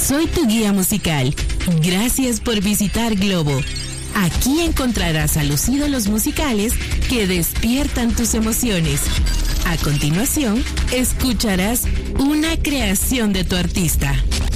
Soy tu guía musical. Gracias por visitar Globo. Aquí encontrarás a los ídolos musicales que despiertan tus emociones. A continuación, escucharás una creación de tu artista.